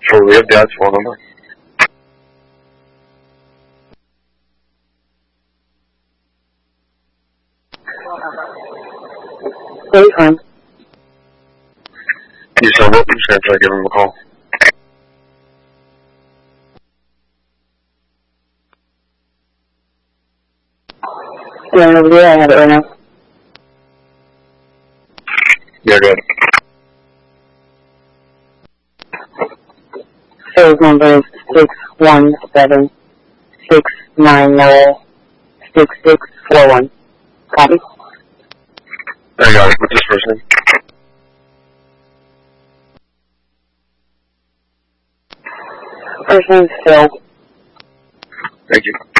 For we have Dad's phone number. Hey, friend. You said what? I'm just going to try to give him a call. Yeah, over there, I have it right now. Yeah, good. Sales number is 617-690-6641. Copy? I got it. What's his first name? First name's Phil. Thank you.